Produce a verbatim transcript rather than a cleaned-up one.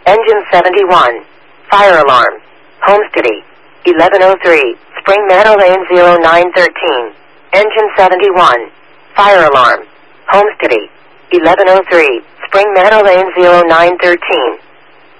Engine seventy-one. Fire alarm. Homesteady. eleven oh three. Spring Meadow Lane zero nine thirteen. Engine seventy-one. Fire alarm. Homesteady. eleven oh three. Spring Meadow Lane zero nine thirteen.